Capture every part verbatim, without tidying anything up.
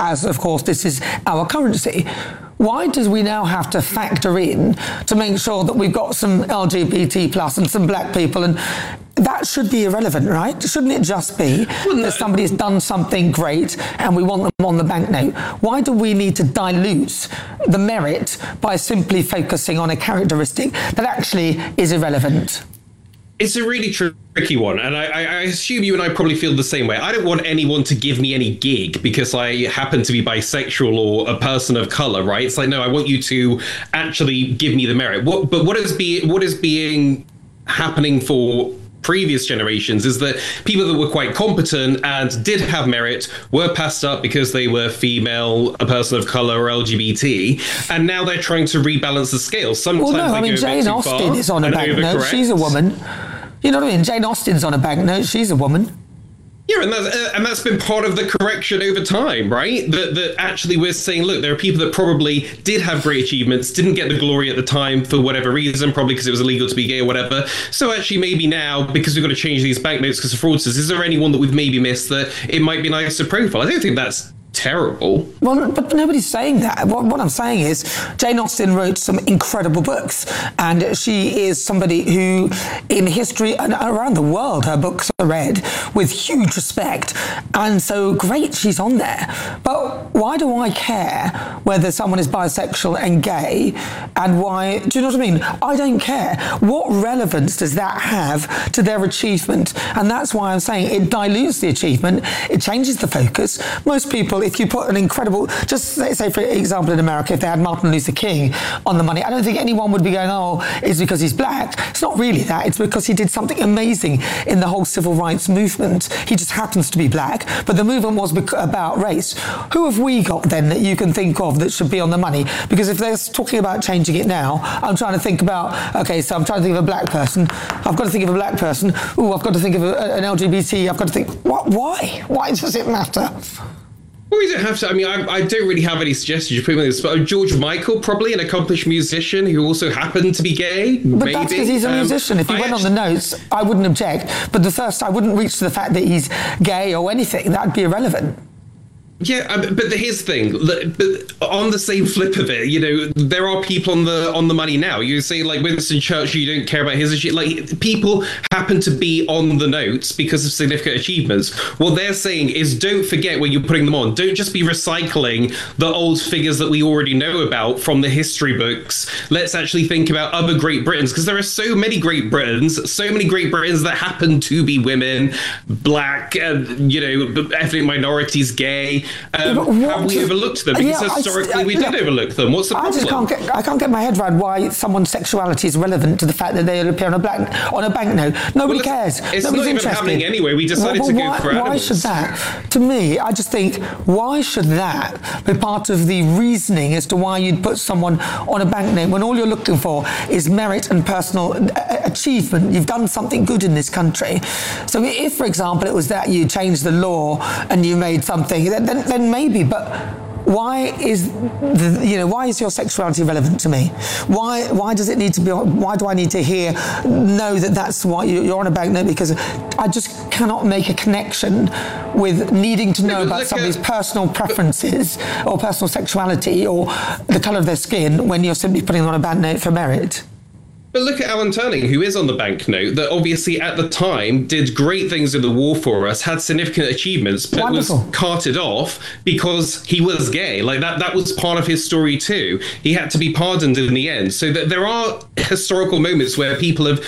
as of course this is our currency. Why do we now have to factor in to make sure that we've got some L G B T plus and some black people? And that should be irrelevant, right? Shouldn't it just be well, no. that somebody has done something great and we want them on the banknote? Why do we need to dilute the merit by simply focusing on a characteristic that actually is irrelevant? It's a really tricky one, and I, I assume you and I probably feel the same way. I don't want anyone to give me any gig because I happen to be bisexual or a person of color, right? It's like, no, I want you to actually give me the merit. What, but what is be what is being happening for previous generations is that people that were quite competent and did have merit were passed up because they were female, a person of color, or L G B T, and now they're trying to rebalance the scales. Sometimes well, no, I mean, Jane Austen is on a banknote. She's a woman. You know what I mean? Jane Austen's on a banknote. She's a woman. Yeah, and that's, uh, and that's been part of the correction over time, right? That, that actually we're saying, look, there are people that probably did have great achievements, didn't get the glory at the time for whatever reason, probably because it was illegal to be gay or whatever. So actually maybe now, because we've got to change these banknotes because of fraudsters, is there anyone that we've maybe missed that it might be nice to profile? I don't think that's terrible. Well, but nobody's saying that. What, what I'm saying is Jane Austen wrote some incredible books, and she is somebody who, in history and around the world, her books are read with huge respect, and so great, she's on there. But why do I care whether someone is bisexual and gay, and why, do you know what I mean? I don't care. What relevance does that have to their achievement? And that's why I'm saying it dilutes the achievement, it changes the focus. Most people, if you put an incredible, just say, say for example in America, if they had Martin Luther King on the money, I don't think anyone would be going, oh, it's because he's black. It's not really that. It's because he did something amazing in the whole civil rights movement. He just happens to be black, but the movement was bec- about race. Who have we got then that you can think of that should be on the money? Because if they're talking about changing it now, I'm trying to think about, okay, so I'm trying to think of a black person. I've got to think of a black person. Ooh, I've got to think of a, an L G B T. I've got to think, what, why? Why does it matter? Well, we don't have to. I mean, I, I don't really have any suggestions. You put me on the spot. George Michael, probably an accomplished musician who also happened to be gay. But maybe. That's because he's a um, musician. If he I went actually, on the notes, I wouldn't object. But the first, I wouldn't reach to the fact that he's gay or anything. That'd be irrelevant. Yeah, but here's the thing. But on the same flip of it, you know, there are people on the on the money now. You say like Winston Churchill, you don't care about his issue. Like people happen to be on the notes because of significant achievements. What they're saying is, don't forget when you're putting them on. Don't just be recycling the old figures that we already know about from the history books. Let's actually think about other Great Britons, because there are so many Great Britons, so many Great Britons that happen to be women, black, uh, you know, ethnic minorities, gay. Um, have we overlooked them? Because yeah, historically I, I, we did look, overlook them. What's the problem? I just can't get, I can't get my head around why someone's sexuality is relevant to the fact that they appear on a black on a banknote. Nobody well, cares. It's Nobody's not even interested. happening anyway. We decided well, well, to why, go for Why animals. should that? To me, I just think, why should that be part of the reasoning as to why you'd put someone on a banknote when all you're looking for is merit and personal achievement? You've done something good in this country. So if, for example, it was that you changed the law and you made something, then, then, then maybe, but why is the, you know why is your sexuality relevant to me? Why why does it need to be? Why do I need to hear know that that's why you're on a banknote? Because I just cannot make a connection with needing to know yeah, about somebody's at, personal preferences or personal sexuality or the colour of their skin when you're simply putting them on a banknote for merit. But look at Alan Turing, who is on the banknote, that obviously at the time did great things in the war for us, had significant achievements, but Wonderful. was carted off because he was gay. Like that, that was part of his story too. He had to be pardoned in the end. So that there are historical moments where people have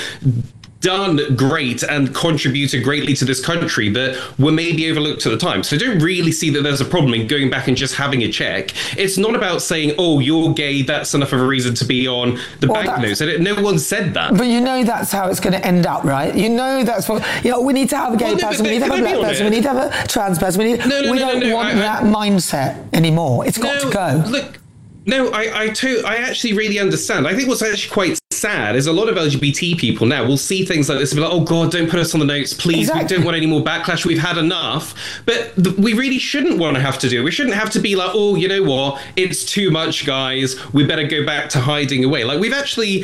done great and contributed greatly to this country that were maybe overlooked at the time. So I don't really see that there's a problem in going back and just having a check. It's not about saying, oh, you're gay, that's enough of a reason to be on the well, banknotes. No one said that. But you know that's how it's going to end up, right? You know that's what, you know, we need to have a gay well, no, person, we need to have a black person, it? we need to have a trans person, we, need, no, no, we no, don't no, no, want I, that I, mindset anymore. It's got no, to go. Look, No, I I, to, I actually really understand. I think what's actually quite sad is a lot of L G B T people now will see things like this and be like, oh God, don't put us on the notes, please. Exactly. We don't want any more backlash. We've had enough. But th- we really shouldn't want to have to do it. We shouldn't have to be like, oh, you know what? It's too much, guys. We better go back to hiding away. Like we've actually...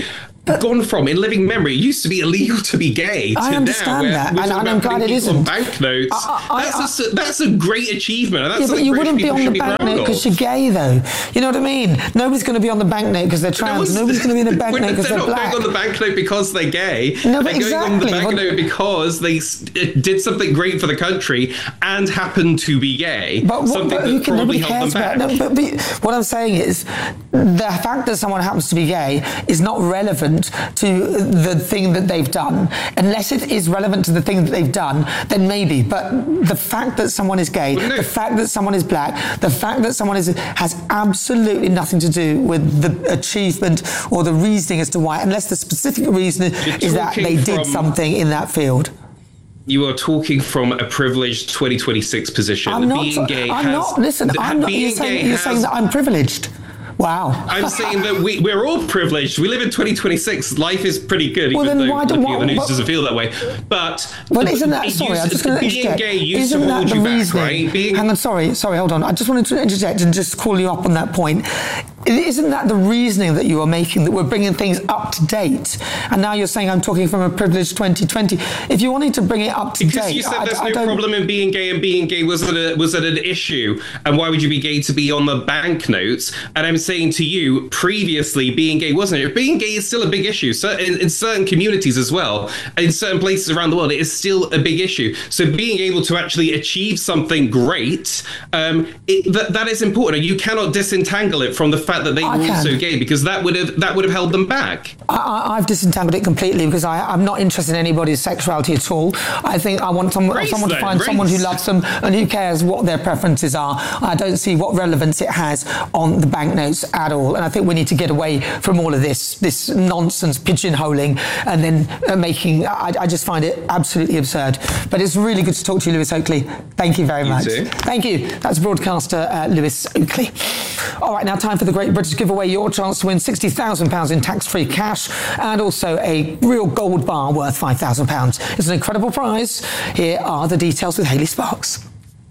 gone from, in living memory, it used to be illegal to be gay. To I understand now, that, and, and, and I'm glad it isn't. Banknotes. I, I, that's, I, a, that's a great achievement. That's yeah, but you wouldn't be on the be banknote because you're gay, though. You know what I mean? Nobody's going to be on the banknote because they're trans. No Nobody's going to be in the banknote because they're, they're black. They're not going on the banknote because they're gay. No, but they're exactly. going on the banknote because they did something great for the country and happened to be gay. But what, something but that can, probably nobody held cares them back. about. No, but, but what I'm saying is, the fact that someone happens to be gay is not relevant to the thing that they've done. Unless it is relevant to the thing that they've done, then maybe. But the fact that someone is gay, well, no. the fact that someone is black, the fact that someone is has absolutely nothing to do with the achievement or the reasoning as to why, unless the specific reason You're is that they did from, something in that field. You are talking from a privileged twenty twenty-six position. I'm not. Being gay I'm has, not. Listen, I'm not. You're, saying, you're has, saying that I'm privileged. Wow. I'm saying that we, we're all privileged. We live in twenty twenty-six. Life is pretty good, well, even though why looking at the news but, doesn't feel that way. But well, isn't that, sorry, I'm just going to interject. Being gay used isn't to hold that you the back, reasoning? right? Being, Hang on, sorry, sorry, hold on. I just wanted to interject and just call you up on that point. Isn't that the reasoning that you are making, that we're bringing things up to date? And now you're saying I'm talking from a privileged twenty twenty. If you wanted to bring it up to because date... you said I, there's I no don't... problem in being gay, and being gay wasn't, a, wasn't an issue. And why would you be gay to be on the banknotes? And I'm saying to you, previously, being gay wasn't it? Being gay is still a big issue. So in, in certain communities as well, in certain places around the world, it is still a big issue. So being able to actually achieve something great, um, it, that, that is important. And you cannot disentangle it from the fact that they I were can. also gay, because that would have that would have held them back. I, I've disentangled it completely because I, I'm not interested in anybody's sexuality at all. I think I want some, Race, someone though, to find race. someone who loves them and who cares what their preferences are. I don't see what relevance it has on the banknotes at all. And I think we need to get away from all of this, this nonsense pigeonholing and then uh, making, I, I just find it absolutely absurd. But it's really good to talk to you, Lewis Oakley. Thank you very you much. Too. Thank you. That's broadcaster uh, Lewis Oakley. All right, now time for the Great British Giveaway. Your chance to win sixty thousand pounds in tax-free cash and also a real gold bar worth five thousand pounds. It's an incredible prize. Here are the details with Hayley Sparks.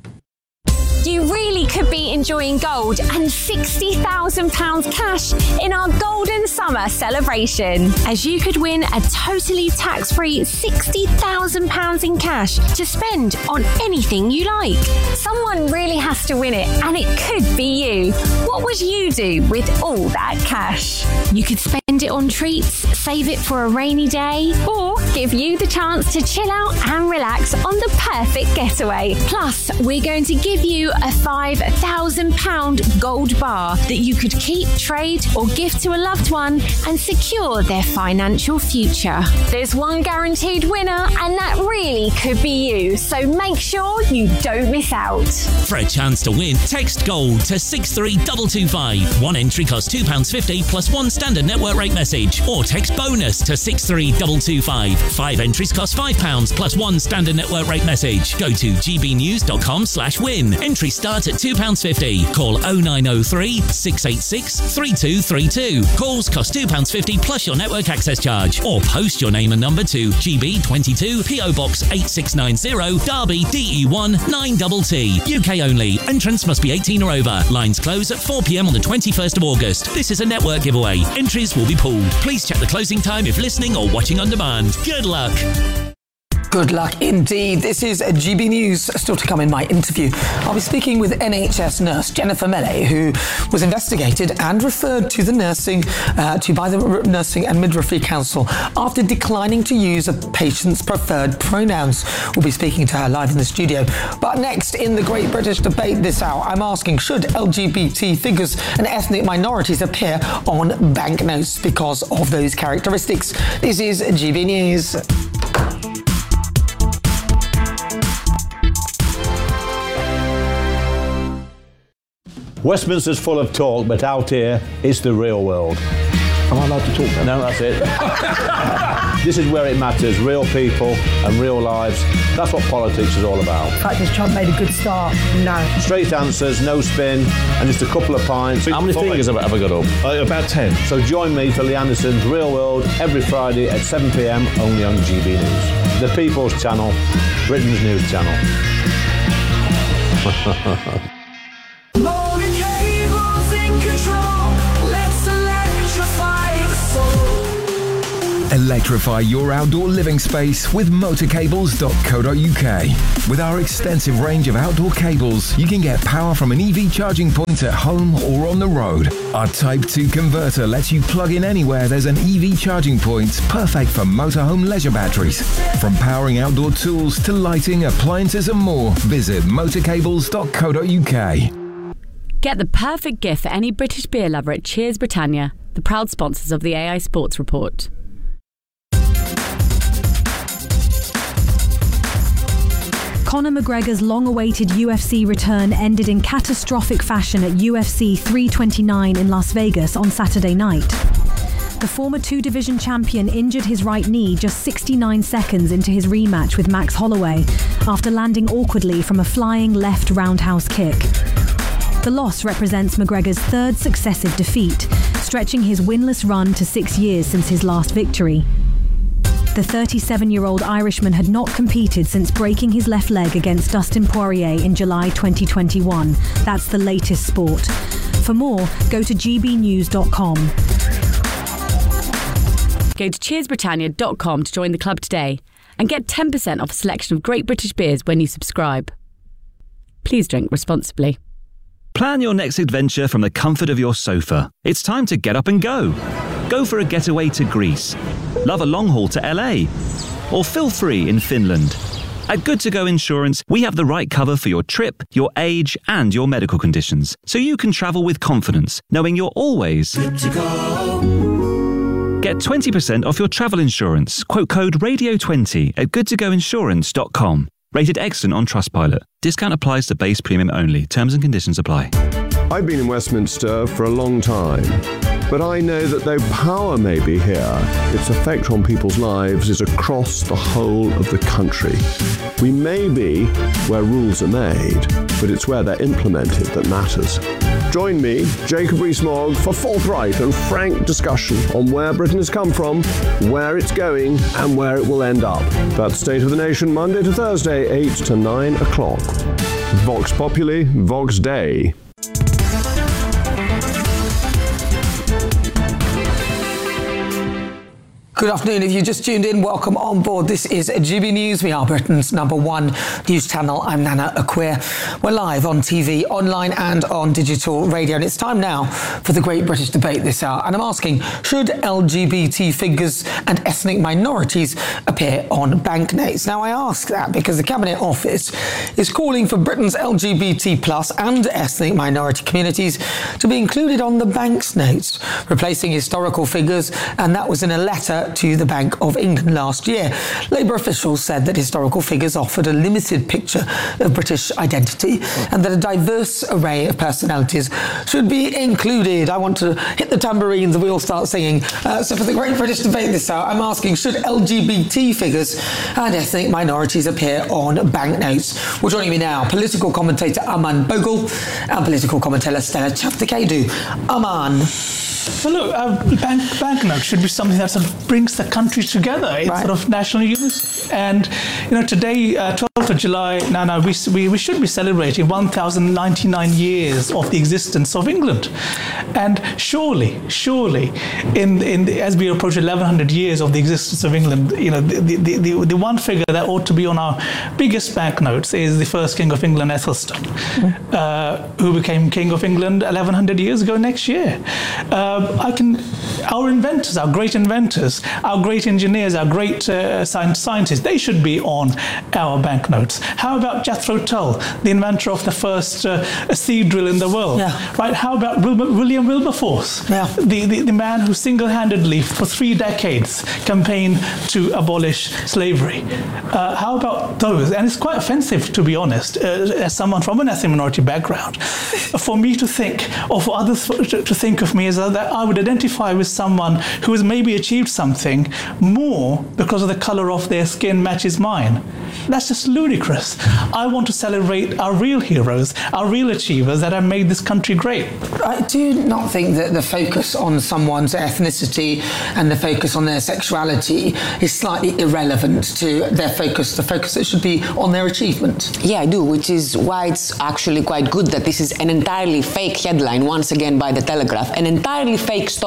You really could be enjoying gold and sixty thousand pounds cash in our Golden Summer celebration, as you could win a totally tax-free sixty thousand pounds in cash to spend on anything you like. Someone really has to win it, and it could be you. What would you do with all that cash? You could spend it on treats, save it for a rainy day, or give you the chance to chill out and relax on the perfect getaway. Plus, we're going to give you a five thousand pounds gold bar that you could keep, trade, or gift to a loved one and secure their financial future. There's one guaranteed winner, and that really could be you, so make sure you don't miss out. For a chance to win, text GOLD to six three two two five. One entry costs two pounds fifty plus one standard network rate message, or text BONUS to six three two two five. Five entries cost five pounds plus one standard network rate message. Go to gbnews.com slash win. Entry start at two pounds fifty. Call oh nine oh three, six eight six, three two three two. Calls cost two pounds fifty plus your network access charge. Or post your name and number to G B twenty-two, P O Box eight six nine zero, Derby, D E one nine T T. U K only. Entrance must be eighteen or over. Lines close at four p m on the twenty-first of August. This is a network giveaway. Entries will be pooled. Please check the closing time if listening or watching on demand. Good luck. Good luck indeed. This is G B News. Still to come in my interview, I'll be speaking with N H S nurse Jennifer Melee, who was investigated and referred to the nursing uh, to by the Nursing and Midwifery Council after declining to use a patient's preferred pronouns. We'll be speaking to her live in the studio. But next, in the Great British Debate this hour, I'm asking, should L G B T figures and ethnic minorities appear on banknotes because of those characteristics? This is G B News. Westminster's full of talk, but out here, it's the real world. Am I allowed to talk then? No, that's it. This is where it matters, real people and real lives. That's what politics is all about. In fact, has Trump made a good start? No. Straight answers, no spin, and just a couple of pints. How many fingers have I ever got up? Uh, about ten. So join me for Lee Anderson's Real World every Friday at seven p m only on G B News. The People's Channel, Britain's news channel. Electrify your outdoor living space with motor cables dot co dot uk. With our extensive range of outdoor cables, you can get power from an E V charging point at home or on the road. Our Type two converter lets you plug in anywhere there's an E V charging point, perfect for motorhome leisure batteries. From powering outdoor tools to lighting, appliances and more, visit motor cables dot co dot uk. Get the perfect gift for any British beer lover at Cheers Britannia, the proud sponsors of the A I Sports Report. Conor McGregor's long-awaited U F C return ended in catastrophic fashion at U F C three twenty-nine in Las Vegas on Saturday night. The former two-division champion injured his right knee just sixty-nine seconds into his rematch with Max Holloway after landing awkwardly from a flying left roundhouse kick. The loss represents McGregor's third successive defeat, stretching his winless run to six years since his last victory. The thirty-seven-year-old Irishman had not competed since breaking his left leg against Dustin Poirier in July twenty twenty-one. That's the latest sport. For more, go to g b news dot com. Go to cheers britannia dot com to join the club today and get ten percent off a selection of great British beers when you subscribe. Please drink responsibly. Plan your next adventure from the comfort of your sofa. It's time to get up and go. Go for a getaway to Greece. Love a long haul to L A. Or feel free in Finland. At Good To Go Insurance, we have the right cover for your trip, your age, and your medical conditions, so you can travel with confidence, knowing you're always good to go. Get twenty percent off your travel insurance. Quote code radio twenty at good to go insurance dot com. Rated excellent on Trustpilot. Discount applies to base premium only. Terms and conditions apply. I've been in Westminster for a long time, but I know that though power may be here, its effect on people's lives is across the whole of the country. We may be where rules are made, but it's where they're implemented that matters. Join me, Jacob Rees-Mogg, for forthright and frank discussion on where Britain has come from, where it's going, and where it will end up. That's State of the Nation, Monday to Thursday, eight to nine o'clock. Vox Populi, Vox Dei. Good afternoon. If you just tuned in, welcome on board. This is G B News. We are Britain's number one news channel. I'm Nana Acquia. We're live on T V, online and on digital radio. And it's time now for the Great British Debate this hour. And I'm asking, should L G B T figures and ethnic minorities appear on banknotes? Now, I ask that because the Cabinet Office is calling for Britain's L G B T plus and ethnic minority communities to be included on the banknotes, replacing historical figures. And that was in a letter to the Bank of England last year. Labour officials said that historical figures offered a limited picture of British identity and that a diverse array of personalities should be included. I want to hit the tambourines and we all start singing. Uh, so for the Great British Debate this hour, I'm asking, should L G B T figures and ethnic minorities appear on banknotes? Well, joining me now, political commentator Aman Bogle and political commentator Stella Chavtakedu. Aman. Well, look, uh, bank, banknotes should be something that sort of brings the country together in right. sort of national unity. And, you know, today, uh, twelfth of July, now, now we, we, we should be celebrating one thousand ninety-nine years of the existence of England. And surely, surely, in, in the, as we approach eleven hundred years of the existence of England, you know, the, the, the, the one figure that ought to be on our biggest banknotes is the first King of England, Athelstan, mm. uh, who became King of England eleven hundred years ago next year. Uh, I can, our inventors, our great inventors, our great engineers, our great uh, scientists, they should be on our banknotes. How about Jethro Tull, the inventor of the first uh, seed drill in the world? Yeah. Right? How about Wilbur, William Wilberforce, yeah. the, the, the man who single-handedly for three decades campaigned to abolish slavery? Uh, how about those? And it's quite offensive, to be honest, uh, as someone from an ethnic minority background, for me to think, or for others to, to think of me as that I would identify with someone who has maybe achieved something more because of the colour of their skin matches mine. That's just ludicrous. I want to celebrate our real heroes, our real achievers that have made this country great. I do not think that the focus on someone's ethnicity and the focus on their sexuality is slightly irrelevant to their focus, the focus that should be on their achievement. Yeah, I do, which is why it's actually quite good that this is an entirely fake headline, once again by The Telegraph, an entirely fake story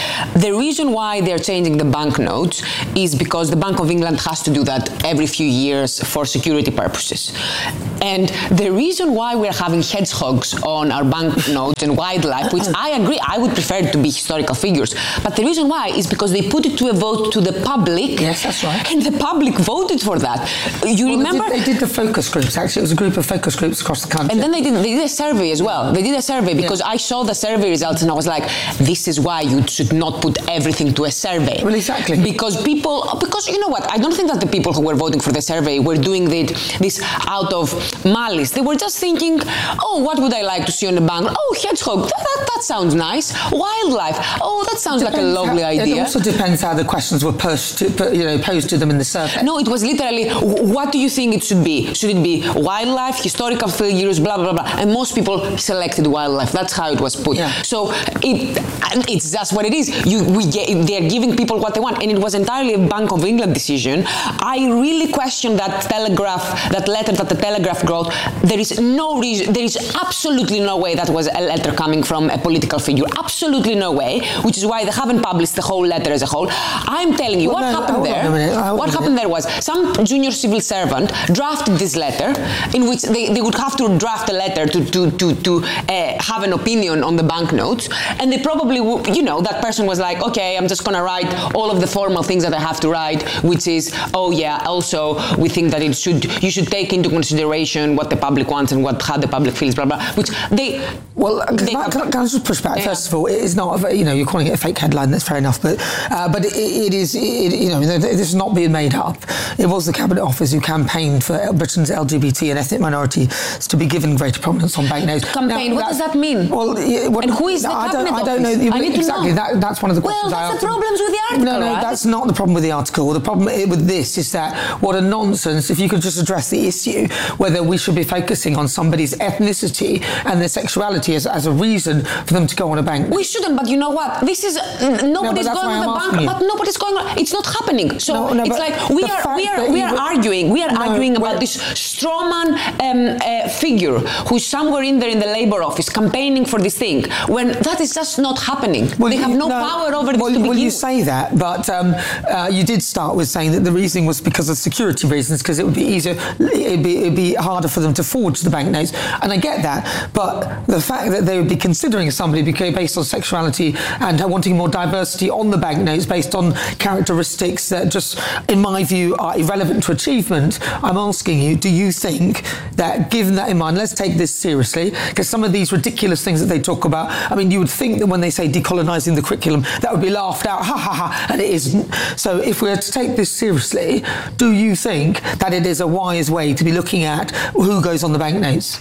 The reason why they're changing the banknotes is because the Bank of England has to do that every few years for security purposes. And the reason why we're having hedgehogs on our banknotes and wildlife, which I agree, I would prefer it to be historical figures, but the reason why is because they put it to a vote to the public. Yes, that's right. And the public voted for that. You well, remember? They did, they did the focus groups, actually. It was a group of focus groups across the country. And then they did, they did a survey as well. They did a survey because yeah. I saw the survey results and I was like, this is why you should not put everything to a survey. Well, exactly. Because people, because you know what, I don't think that the people who were voting for the survey were doing this out of malice. They were just thinking, oh, what would I like to see on the bank? Oh, hedgehog, that, that, that sounds nice. Wildlife, oh, that sounds like a lovely how, idea. It also depends how the questions were posed to, you know, posed to them in the survey. No, it was literally, what do you think it should be? Should it be wildlife, historical figures, blah, blah, blah, blah. And most people selected wildlife. That's how it was put. Yeah. So it, it's just what it is. You, we get, they're giving people what they want. And it was entirely a Bank of England decision. I really question that Telegraph, that letter that the Telegraph wrote. There is no reason, there is absolutely no way that was a letter coming from a political figure. Absolutely no way, which is why they haven't published the whole letter as a whole. I'm telling you, well, what no, happened there, what happened there was some junior civil servant drafted this letter in which they, they would have to draft a letter to, to, to, to uh, have an opinion on the banknotes. And they probably, you know, that person was like, okay, I'm just going to write all of the formal things that I have to write, which is, oh yeah, also we think that it should, you should take into consideration what the public wants and what how the public feels, blah, blah, which they... Well, they, can, I, can I just push back? Yeah. First of all, it is not, a, you know, you're calling it a fake headline, that's fair enough, but uh, but it, it is, it, you know, this is not being made up. It was the Cabinet Office who campaigned for Britain's L G B T and ethnic minorities to be given greater prominence on banknotes. Campaign, now, what does that mean? Well, what, and who is the I Cabinet don't, Office? I don't know. I need exactly, to know. That, that's one of the questions well, I that's asked. the problems with the article, No, no, right? that's not the problem with the article. The problem with this is that what a nonsense, if you could just address the issue, whether we should be focusing on somebody's ethnicity and their sexuality as, as a reason for them to go on a bank. We shouldn't, but you know what? This is, nobody's no, going on the bank, you. but nobody's going on, it's not happening. So no, no, it's like, we are, we are, we are were, arguing, we are no, arguing about well, this strawman um, uh, figure who's somewhere in there in the Labour office campaigning for this thing, when that is just not happening. Well, they have no, no power over this well, to begin Well, you with. say that, but um, uh, you did start with saying that the reasoning was because of security reasons, because it would be easier, it'd be, it'd be harder for them to forge the banknotes, and I get that, but the fact that they would be considering somebody based on sexuality and wanting more diversity on the banknotes based on characteristics that just, in my view, are irrelevant to achievement, I'm asking you, do you think that, given that in mind, let's take this seriously, because some of these ridiculous things that they talk about, I mean, you would think that when they say decolonising the curriculum, that would be laughed out, ha ha ha, and it isn't. So if we're to take this seriously, do you think that it is a wise way to be looking at who goes on the banknotes?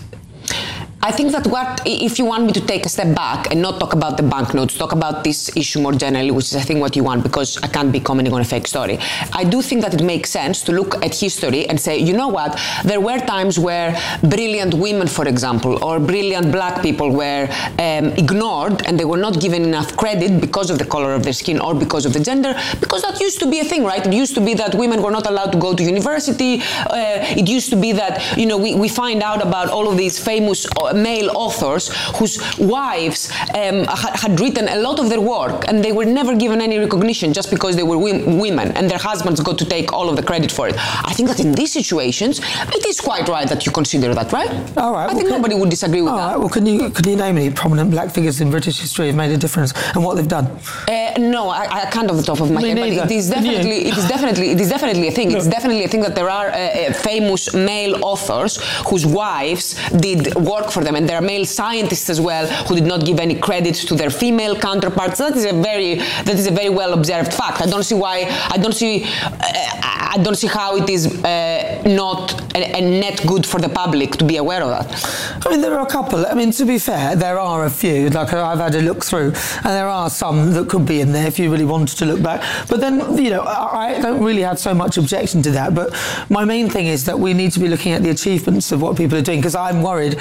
I think that what, if you want me to take a step back and not talk about the banknotes, talk about this issue more generally, which is I think what you want, because I can't be commenting on a fake story. I do think that it makes sense to look at history and say, you know what, there were times where brilliant women, for example, or brilliant black people were um, ignored and they were not given enough credit because of the color of their skin or because of the gender, because that used to be a thing, right? It used to be that women were not allowed to go to university. Uh, it used to be that, you know, we, we find out about all of these famous male authors whose wives um, had written a lot of their work and they were never given any recognition just because they were women and their husbands got to take all of the credit for it. I think that in these situations, it is quite right that you consider that, right? All right. I think well, nobody would disagree with all that. Right, well, can you, can you name any prominent black figures in British history who have made a difference and what they've done? Uh, no, I, I can't off the top of my Me head, neither. but it is definitely, it is definitely, it is definitely a thing. No. It's definitely a thing that there are uh, uh, famous male authors whose wives did work for them, and there are male scientists as well who did not give any credit to their female counterparts. That is a very, that is a very well observed fact. I don't see why. I don't see. Uh, I don't see how it is uh, not a, a net good for the public to be aware of that. I mean, there are a couple. I mean, to be fair, there are a few. Like I've had a look through, and there are some that could be in there if you really wanted to look back. But then, you know, I don't really have so much objection to that. But my main thing is that we need to be looking at the achievements of what people are doing, because I'm worried that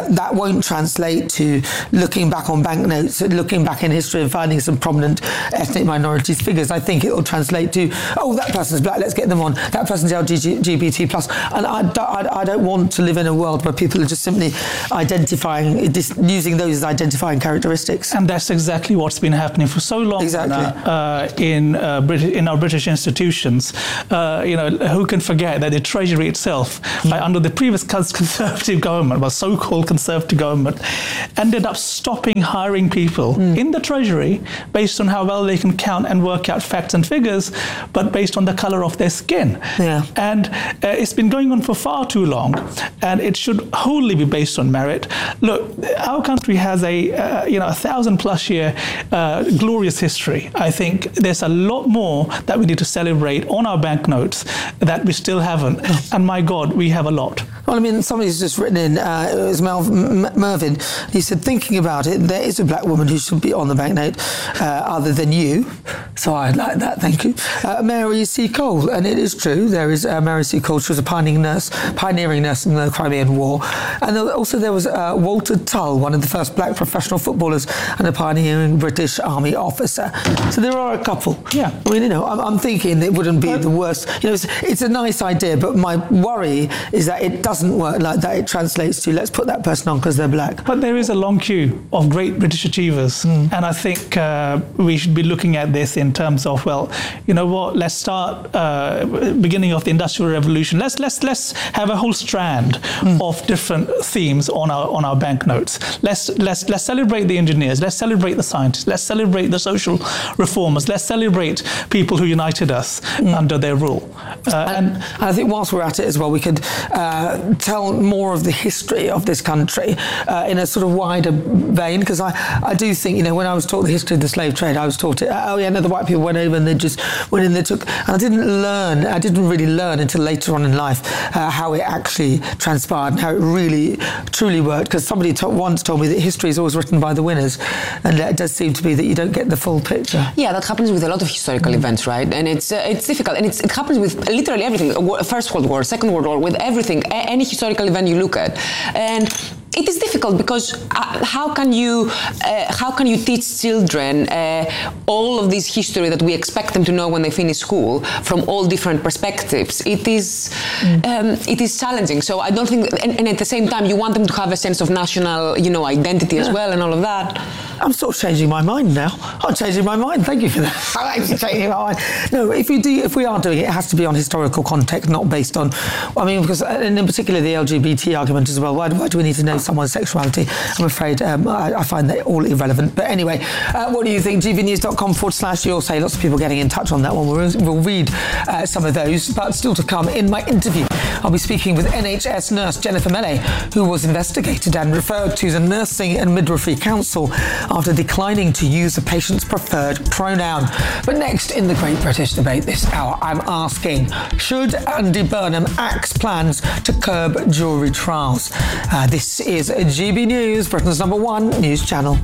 that that won't translate to looking back on banknotes, looking back in history and finding some prominent ethnic minorities figures. I think it will translate to, oh, that person's black, let's get them on. That person's L G B T plus. And I, I, I don't want to live in a world where people are just simply identifying, just using those as identifying characteristics. And that's exactly what's been happening for so long exactly. now, uh, in uh, British, in our British institutions. Uh, you know, who can forget that the Treasury itself, mm. uh, under the previous Conservative government, well, so-called Conservative government, ended up stopping hiring people mm. in the Treasury based on how well they can count and work out facts and figures, but based on the colour of their skin. Yeah. And uh, it's been going on for far too long, and it should wholly be based on merit. Look, our country has a uh, you know a thousand plus year uh, glorious history. I think there's a lot more that we need to celebrate on our banknotes that we still haven't. And my God, we have a lot. Well, I mean, somebody's just written in, uh, it was Mel- M- Mervyn, he said, thinking about it, there is a black woman who should be on the banknote uh, other than you. So I'd like that, thank you. Uh, Mary C. Cole, and it is true, there is uh, Mary C. Cole. She was a pioneering nurse, pioneering nurse in the Crimean War. And also there was uh, Walter Tull, one of the first black professional footballers and a pioneering British Army officer. So there are a couple. Yeah. I mean, you know, I'm, I'm thinking it wouldn't be the worst. You know, it's, it's a nice idea, but my worry is that it doesn't work like that. It translates to, let's put that person on because they're black. But there is a long queue of great British achievers. Mm. And I think uh, we should be looking at this in terms of, well, you know what, let's start uh, beginning of the Industrial Revolution. Let's let's let's have a whole strand mm. of different themes on our on our banknotes. Let's let's let's celebrate the engineers. Let's celebrate the scientists. Let's celebrate the social reformers. Let's celebrate people who united us mm. under their rule. Uh, and, and I think whilst we're at it as well, we could uh, tell more of the history of this country uh, in a sort of wider vein, because I, I do think, you know, when I was taught the history of the slave trade, I was taught it, oh yeah, no, the white people went over and they just went in, they took, and I didn't learn, I didn't really learn until later on in life uh, how it actually transpired and how it really, truly worked, because somebody to- once told me that history is always written by the winners, and it does seem to be that you don't get the full picture. Yeah, that happens with a lot of historical mm. events, right? And it's uh, it's difficult, and it's, it happens with literally everything. First World War, Second World War, with everything, a- any historical event you look at. And it is difficult because uh, how can you uh, how can you teach children uh, all of this history that we expect them to know when they finish school from all different perspectives? It is mm. um, it is challenging. So I don't think, and, and at the same time, you want them to have a sense of national, you know, identity yeah. as well, and all of that. I'm sort of changing my mind now. I'm changing my mind. Thank you for that. I'm actually changing my mind. No, if you do, if we are doing it, it has to be on historical context, not based on. I mean, because and in particular the L G B T argument as well. Why, why do we need to know someone's sexuality? I'm afraid um, I, I find that all irrelevant. But anyway, uh, what do you think? gvnews.com forward slash you'll say. Lots of people getting in touch on that one. We'll, we'll read uh, some of those. But still to come in my interview, I'll be speaking with N H S nurse Jennifer Melley, who was investigated and referred to the Nursing and Midwifery Council after declining to use the patient's preferred pronoun. But next in the Great British Debate this hour, I'm asking, should Andy Burnham axe plans to curb jury trials? Uh, this is G B News, Britain's number one news channel.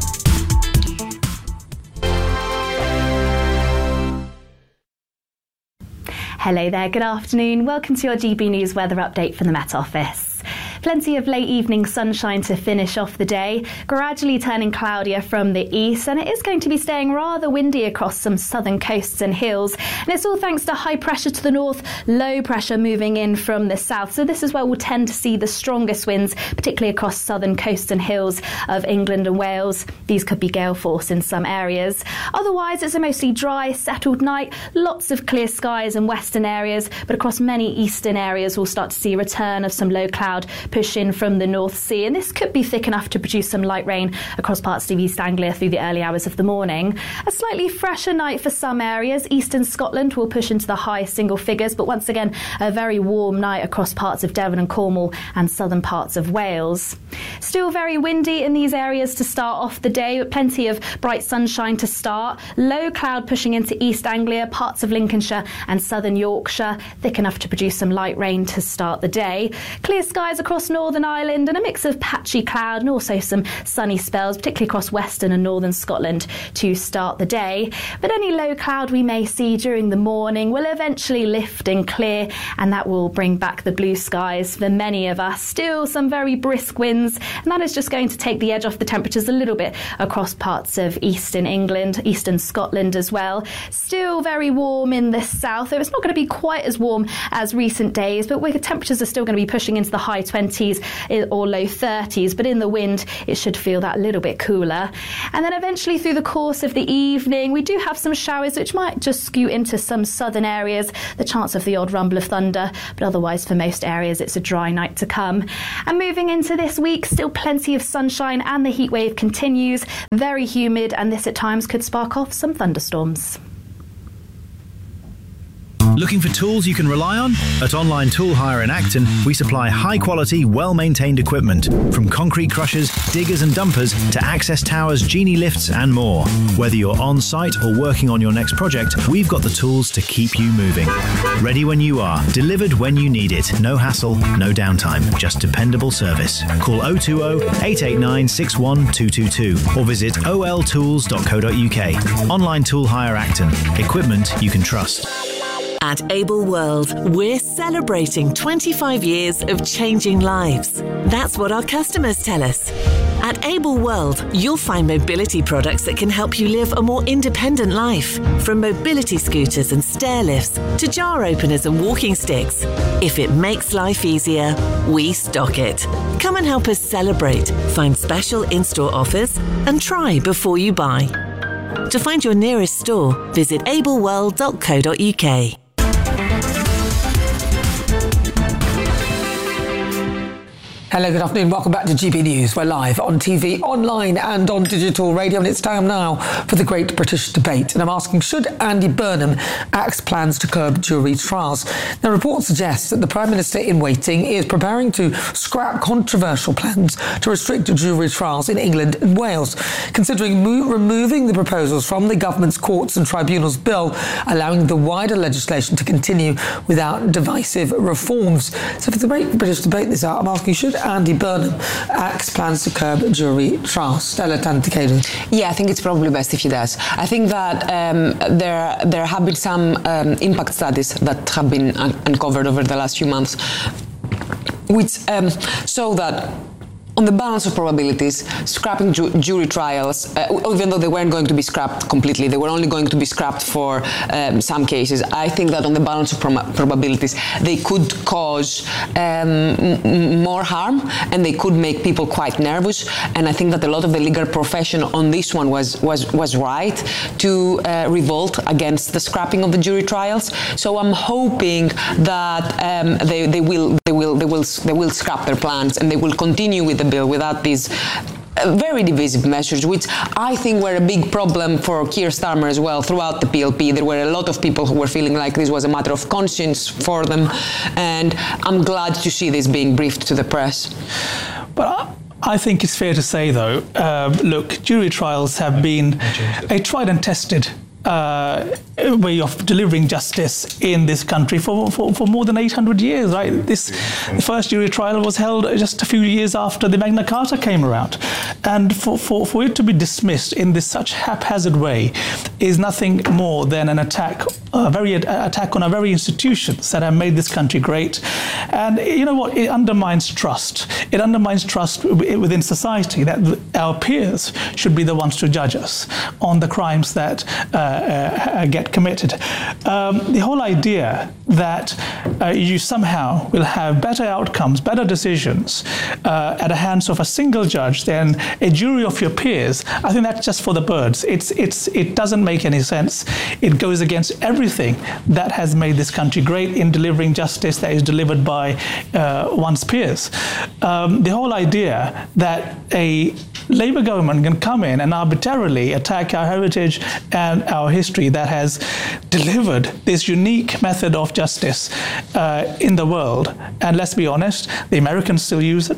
Hello there, good afternoon. Welcome to your G B News weather update from the Met Office. Plenty of late evening sunshine to finish off the day, gradually turning cloudier from the east, and it is going to be staying rather windy across some southern coasts and hills. And it's all thanks to high pressure to the north, low pressure moving in from the south. So this is where we'll tend to see the strongest winds, particularly across southern coasts and hills of England and Wales. These could be gale force in some areas. Otherwise, it's a mostly dry, settled night, lots of clear skies in western areas, but across many eastern areas we'll start to see a return of some low cloud push in from the North Sea, and this could be thick enough to produce some light rain across parts of East Anglia through the early hours of the morning. A slightly fresher night for some areas. Eastern Scotland will push into the high single figures, but once again a very warm night across parts of Devon and Cornwall and southern parts of Wales. Still very windy in these areas to start off the day, but plenty of bright sunshine to start. Low cloud pushing into East Anglia, parts of Lincolnshire and southern Yorkshire, thick enough to produce some light rain to start the day. Clear skies across across Northern Ireland and a mix of patchy cloud and also some sunny spells, particularly across western and northern Scotland to start the day. But any low cloud we may see during the morning will eventually lift and clear, and that will bring back the blue skies for many of us. Still some very brisk winds, and that is just going to take the edge off the temperatures a little bit across parts of eastern England, eastern Scotland as well. Still very warm in the south, though it's not going to be quite as warm as recent days, but where temperatures are still going to be pushing into the high twenties or low thirties, but in the wind it should feel that little bit cooler. And then eventually through the course of the evening we do have some showers which might just skew into some southern areas, the chance of the odd rumble of thunder, but otherwise for most areas it's a dry night to come. And moving into this week, still plenty of sunshine and the heat wave continues, very humid, and this at times could spark off some thunderstorms. Looking for tools you can rely on? At Online Tool Hire in Acton, we supply high-quality, well-maintained equipment, from concrete crushers, diggers and dumpers to access towers, genie lifts and more. Whether you're on-site or working on your next project, we've got the tools to keep you moving. Ready when you are, delivered when you need it. No hassle, no downtime, just dependable service. Call oh two oh, eight eight nine, six one two two two or visit o l tools dot co dot u k. Online Tool Hire Acton. Equipment you can trust. At Able World, we're celebrating twenty-five years of changing lives. That's what our customers tell us. At Able World, you'll find mobility products that can help you live a more independent life. From mobility scooters and stair lifts to jar openers and walking sticks. If it makes life easier, we stock it. Come and help us celebrate, find special in-store offers and try before you buy. To find your nearest store, visit able world dot co dot u k. Hello, good afternoon. Welcome back to G B News. We're live on T V, online and on digital radio, and it's time now for the Great British Debate. And I'm asking, should Andy Burnham axe plans to curb jury trials? Now, reports suggest that the Prime Minister in waiting is preparing to scrap controversial plans to restrict jury trials in England and Wales, considering mo- removing the proposals from the government's Courts and Tribunals Bill, allowing the wider legislation to continue without divisive reforms. So for the Great British Debate this hour, I'm asking, should Andy Burnham axe plans to curb jury trials? Stella Tantikedu. Yeah, I think it's probably best if he does. I think that um, there there have been some um, impact studies that have been un- uncovered over the last few months, which um, show that on the balance of probabilities, scrapping ju- jury trials, uh, even though they weren't going to be scrapped completely, they were only going to be scrapped for um, some cases. I think that on the balance of prom- probabilities, they could cause um, m- more harm, and they could make people quite nervous. And I think that a lot of the legal profession on this one was was was right to uh, revolt against the scrapping of the jury trials. So I'm hoping that um, they they will they will they will they will scrap their plans, and they will continue with the bill without these uh, very divisive measures, which I think were a big problem for Keir Starmer as well throughout the P L P. There were a lot of people who were feeling like this was a matter of conscience for them, and I'm glad to see this being briefed to the press. But I- I think it's fair to say, though, uh, look, jury trials have been a tried and tested Uh, way of delivering justice in this country for, for, for more than eight hundred years, right? This the first jury trial was held just a few years after the Magna Carta came around. And for, for, for it to be dismissed in this such haphazard way is nothing more than an attack, a very uh, attack on our very institutions that have made this country great. And you know what? It undermines trust. It undermines trust within society that our peers should be the ones to judge us on the crimes that uh, Uh, get committed. Um, the whole idea that uh, you somehow will have better outcomes, better decisions uh, at the hands of a single judge than a jury of your peers, I think that's just for the birds. It's it's it doesn't make any sense. It goes against everything that has made this country great in delivering justice that is delivered by uh, one's peers. Um, the whole idea that a Labour government can come in and arbitrarily attack our heritage and our history that has delivered this unique method of justice uh, in the world. And let's be honest, the Americans still use it.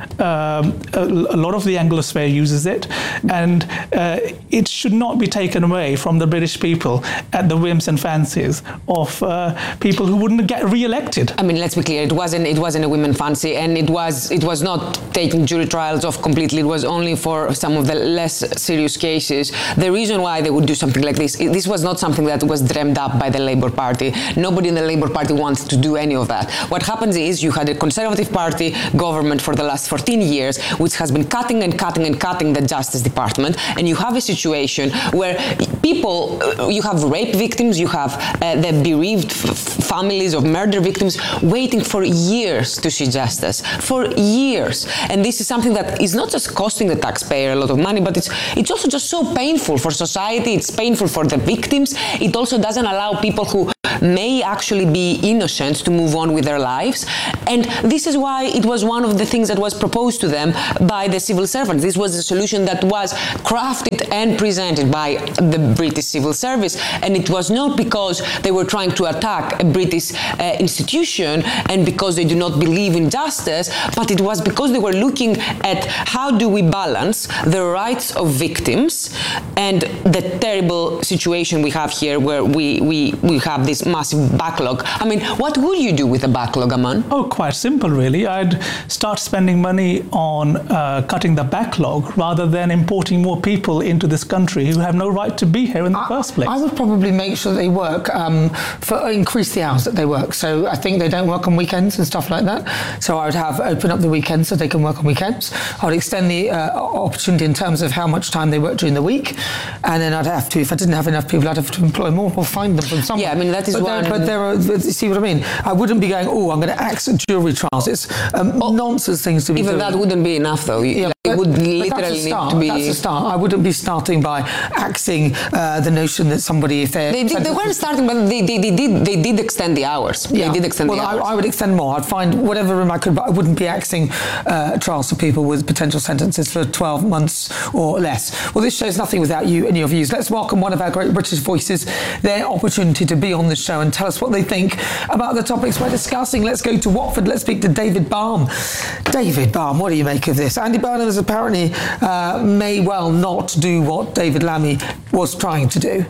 Um, a, a lot of the Anglosphere uses it, and uh, it should not be taken away from the British people at the whims and fancies of uh, people who wouldn't get re-elected. I mean, let's be clear. It wasn't. It wasn't a women fancy, and it was. It was not taking jury trials off completely. It was only for some of the less serious cases. The reason why they would do something like this, this was not something that was dreamed up by the Labour Party. Nobody in the Labour Party wanted to do any of that. What happens is you had a Conservative Party government for the last fourteen years, which has been cutting and cutting and cutting the Justice Department, and you have a situation where people, you have rape victims, you have uh, the bereaved f- families of murder victims waiting for years to see justice, for years. And this is something that is not just costing the taxpayer a lot of money, but it's it's also just so painful for society. It's painful for the victims. It also doesn't allow people who may actually be innocent to move on with their lives. And this is why it was one of the things that was proposed to them by the civil servants. This was a solution that was crafted and presented by the British civil service. And it was not because they were trying to attack a British uh, institution and because they do not believe in justice, but it was because they were looking at how do we balance the rights of victims and the terrible situation we have here where we, we, we have this massive backlog. I mean, what would you do with a backlog, Aman? Oh, quite simple, really. I'd start spending money on uh, cutting the backlog rather than importing more people into this country who have no right to be here in the I, first place. I would probably make sure they work, um, for increase the hours that they work. So I think they don't work on weekends and stuff like that. So I would have open up the weekends so they can work on weekends. I would extend the uh, opportunity in terms of how much time they work during the week. And then I'd have to, if I didn't have enough people, I'd have to employ more or find them from somewhere. Yeah, I mean, that is but one... There, but there are, see what I mean? I wouldn't be going, oh, I'm going to axe jury trials. It's um, oh, nonsense things to be even doing. Even that wouldn't be enough, though. Yeah, like, but, it would literally need to be... That's a start. I wouldn't be starting by axing uh, the notion that somebody, if they're... They, did, they weren't starting, but they, they, they, did, they did extend the hours. Yeah. They did extend well, the hours. I, I would extend more. I'd find whatever room I could, but I wouldn't be axing uh, trials for people with potential sentences for twelve months or less. Well, this show's nothing without you and your views. Let's welcome one of our great British voices, their opportunity to be on the show and tell us what they think about the topics we're discussing. Let's go to Watford. Let's speak to David Balme. David Balme, what do you make of this? Andy Burnham is apparently uh, may well not do what David Lammy was trying to do.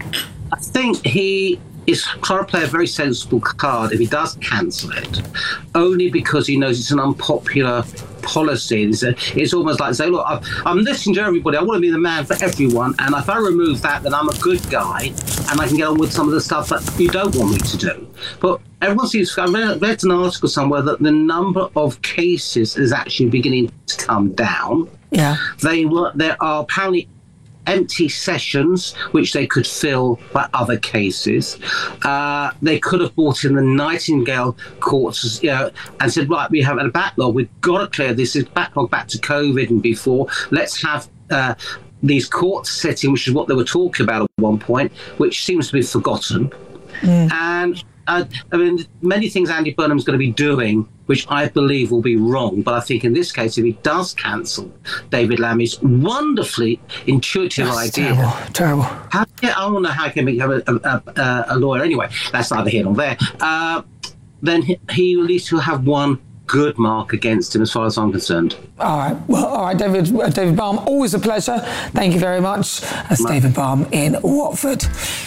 I think he is trying to play a very sensible card if he does cancel it, only because he knows it's an unpopular policy. It's, a, it's almost like saying, look, I've, I'm listening to everybody. I want to be the man for everyone, and if I remove that, then I'm a good guy, and I can get on with some of the stuff that you don't want me to do. But everyone seems, I read, read an article somewhere that the number of cases is actually beginning to come down. Yeah. They were, there are apparently empty sessions which they could fill by other cases. Uh, they could have brought in the Nightingale courts, you know, and said, right, we have a backlog. We've got to clear this. Is backlog back to COVID and before. Let's have uh, these courts sitting, which is what they were talking about at one point, which seems to be forgotten. Mm. And uh, I mean, many things Andy Burnham's going to be doing, which I believe will be wrong. But I think in this case, if he does cancel David Lammy's wonderfully intuitive that's idea. Terrible, terrible. How, I don't know how he can become a, a, a, a lawyer anyway. That's neither here nor there. Uh, then he, he at least will have one good mark against him as far as I'm concerned. All right. Well, all right, David, uh, David Balme, always a pleasure. Thank you very much. That's no. David Balme in Watford.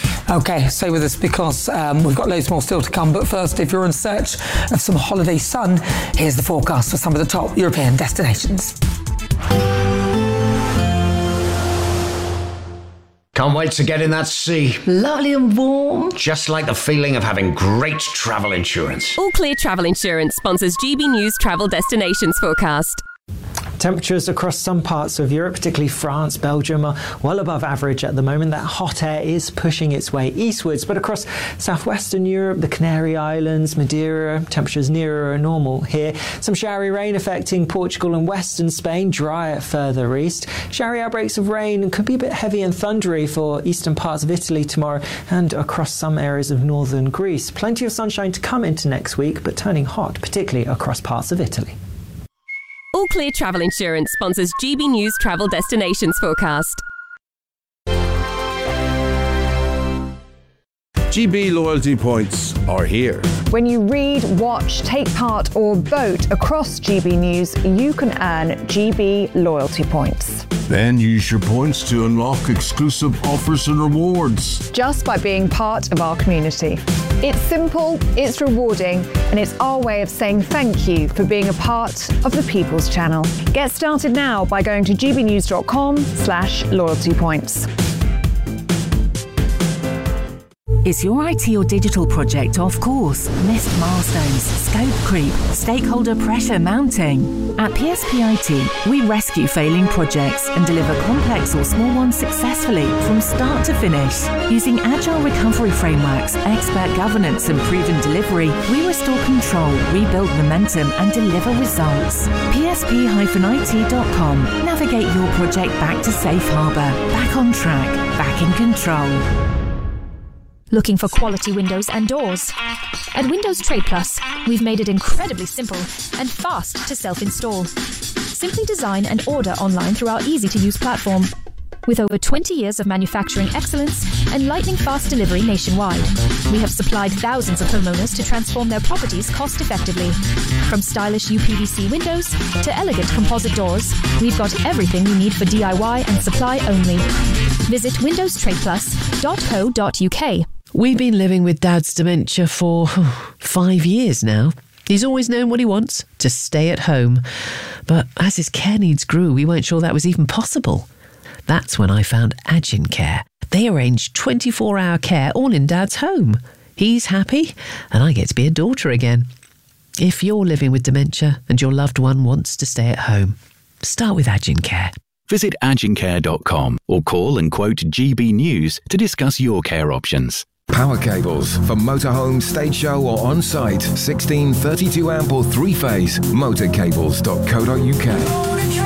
OK, stay with us because um, we've got loads more still to come. But first, if you're in search of some holiday sun, here's the forecast for some of the top European destinations. Can't wait to get in that sea. Lovely and warm. Just like the feeling of having great travel insurance. All Clear Travel Insurance sponsors G B News Travel Destinations Forecast. Temperatures across some parts of Europe, particularly France, Belgium, are well above average at the moment. That hot air is pushing its way eastwards, but across southwestern Europe, the Canary Islands, Madeira, temperatures nearer normal here. Some showery rain affecting Portugal and western Spain, drier further east. Showery outbreaks of rain could be a bit heavy and thundery for eastern parts of Italy tomorrow and across some areas of northern Greece. Plenty of sunshine to come into next week, but turning hot, particularly across parts of Italy. All Clear Travel Insurance sponsors G B News Travel Destinations Forecast. G B loyalty points are here. When you read, watch, take part or vote across G B News, you can earn G B loyalty points. Then use your points to unlock exclusive offers and rewards. Just by being part of our community. It's simple, it's rewarding, and it's our way of saying thank you for being a part of the People's Channel. Get started now by going to gbnews.com slash loyalty points. Is your I T or digital project off course? Missed milestones, scope creep, stakeholder pressure mounting? At P S P I T, we rescue failing projects and deliver complex or small ones successfully from start to finish. Using agile recovery frameworks, expert governance and proven delivery, we restore control, rebuild momentum and deliver results. P S P I T dot com. Navigate your project back to safe harbour, back on track, back in control. Looking for quality windows and doors? At Windows Trade Plus, we've made it incredibly simple and fast to self-install. Simply design and order online through our easy-to-use platform. With over twenty years of manufacturing excellence and lightning-fast delivery nationwide, we have supplied thousands of homeowners to transform their properties cost-effectively. From stylish U P V C windows to elegant composite doors, we've got everything you need for D I Y and supply only. Visit windows trade plus dot co dot U K. We've been living with Dad's dementia for five years now. He's always known what he wants, to stay at home. But as his care needs grew, we weren't sure that was even possible. That's when I found Agin Care. They arrange twenty-four hour care all in Dad's home. He's happy, and I get to be a daughter again. If you're living with dementia and your loved one wants to stay at home, start with Agin Care. Visit agin care dot com or call and quote G B News to discuss your care options. Power cables for motorhome, stage show or on-site. sixteen, thirty-two amp or three-phase. motor cables dot co dot U K.